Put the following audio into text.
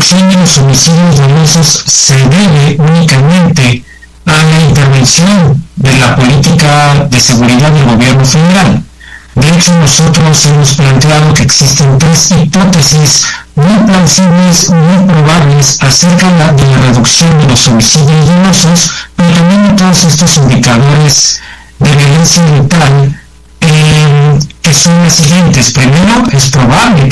reducción de los homicidios dolosos se debe únicamente a la intervención de la política de seguridad del gobierno federal. De hecho, nosotros hemos planteado que existen tres hipótesis muy plausibles, muy probables acerca de la reducción de los homicidios dolosos, pero también de todos estos indicadores de violencia letal, que son las siguientes. Primero, es probable que